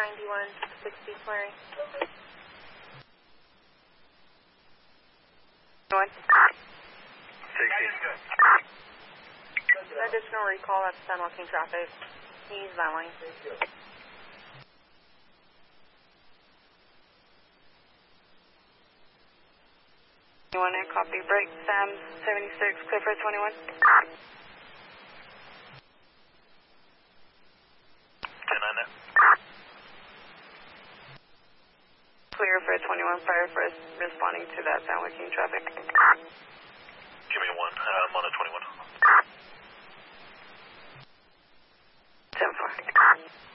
9160 clearing. One. 60. Additional recall, that's San Joaquin traffic. He's that line. Copy, break, Sam 76, clear for 21. 10 on that. Clear for 21, fire first, responding to that San Joaquin traffic. Give me one, I'm on a 21.